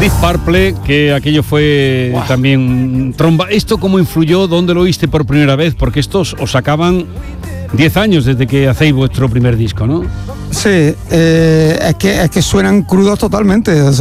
Deep Purple, que aquello fue también tromba. ¿Esto cómo influyó? ¿Dónde lo oíste por primera vez? Porque estos os sacaban 10 años desde que hacéis vuestro primer disco, ¿no? Sí, es que suenan crudos totalmente. O sea,